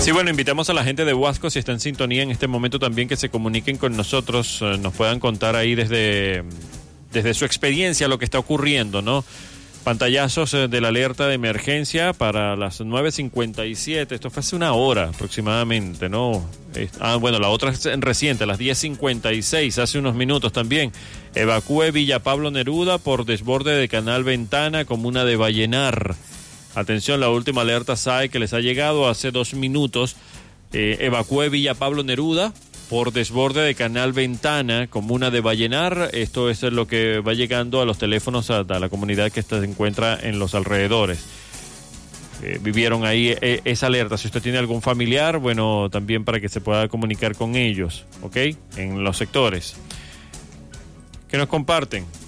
Sí, bueno, invitamos a la gente de Huasco, si está en sintonía en este momento también, que se comuniquen con nosotros, nos puedan contar ahí desde su experiencia lo que está ocurriendo, ¿no? Pantallazos de la alerta de emergencia para las 9:57, esto fue hace una hora aproximadamente, ¿no? Bueno, la otra es reciente, a las 10:56, hace unos minutos también. Evacúe Villa Pablo Neruda por desborde de Canal Ventana, comuna de Vallenar. Atención, la última alerta SAE que les ha llegado hace 2 minutos. Evacúe Villa Pablo Neruda por desborde de Canal Ventana, comuna de Vallenar. Esto es lo que va llegando a los teléfonos a la comunidad que se encuentra en los alrededores. Vivieron ahí esa alerta. Si usted tiene algún familiar, bueno, también para que se pueda comunicar con ellos, ¿ok? En los sectores. ¿Qué nos comparten?